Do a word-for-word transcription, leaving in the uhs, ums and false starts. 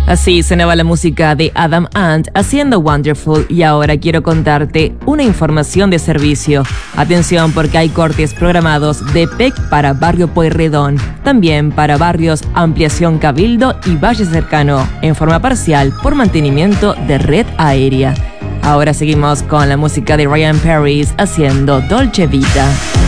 Así sonaba la música de Adam Ant haciendo Wonderful, y ahora quiero contarte una información de servicio. Atención, porque hay cortes programados de P E C para Barrio Pueyrredón, también para barrios Ampliación Cabildo y Valle Cercano, en forma parcial por mantenimiento de red aérea. Ahora seguimos con la música de Ryan Paris haciendo Dolce Vita.